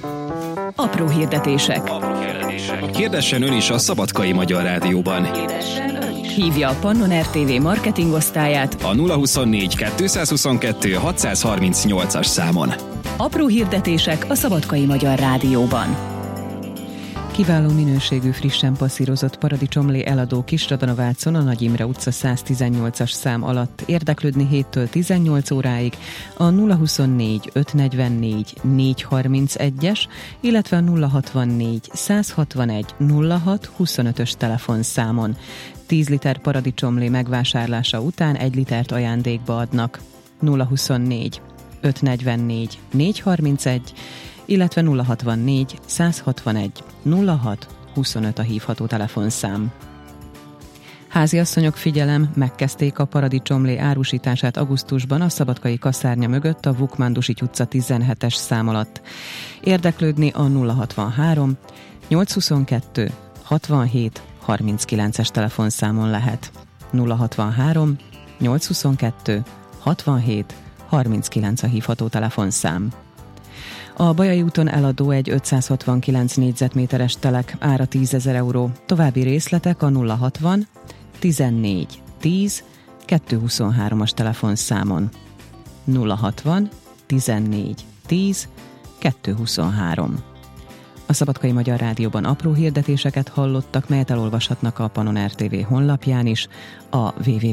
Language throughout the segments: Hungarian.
Apró hirdetések. Hirdessen ön is a Szabadkai Magyar Rádióban. Hívja a Pannon RTV marketingosztályát A 024 222 638-as számon. Apró hirdetések a Szabadkai Magyar Rádióban. Kiváló minőségű, frissen passzírozott paradicsomlé eladó Kisradanovácon a Nagy Imre utca 118-as szám alatt. Érdeklődni 7-től 18 óráig a 024 544 431-es, illetve a 064 161 06 25-ös telefonszámon. 10 liter paradicsomlé megvásárlása után 1 litert ajándékba adnak. 024 544 431, illetve 064 161 06 25 a hívható telefonszám. Háziasszonyok, figyelem, megkezdték a paradicsomlé árusítását augusztusban a szabadkai kasszárnya mögött a Vukmándusics utca 17-es szám alatt. Érdeklődni a 063 822 67 39-es telefonszámon lehet. 063 822 67 39 a hívható telefonszám. A Bajai úton eladó egy 569 négyzetméteres telek, ára 10 000 euró. További részletek a 060 14 10 223-as telefonszámon. 060 14 10 223. A Szabadkai Magyar Rádióban apró hirdetéseket hallottak, melyet elolvashatnak a Pannon RTV honlapján is, a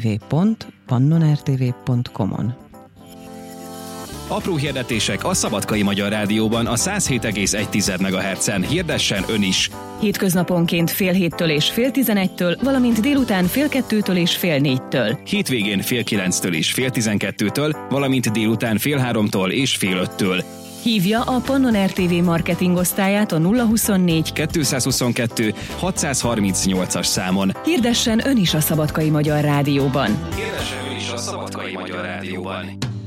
www.pannonrtv.com-on. Apró hirdetések a Szabadkai Magyar Rádióban a 107,1 MHz-en. Hirdessen ön is! Hétköznaponként fél 7-től és fél 11-től, valamint délután fél 2-től és fél 4-től. Hétvégén fél 9-től és fél 12-től, valamint délután fél 3-tól és fél 5-től. Hívja a Pannon RTV marketingosztályát a 024 222 638-as számon. Hirdessen ön is a Szabadkai Magyar Rádióban. Hirdessen ön is a Szabadkai Magyar Rádióban.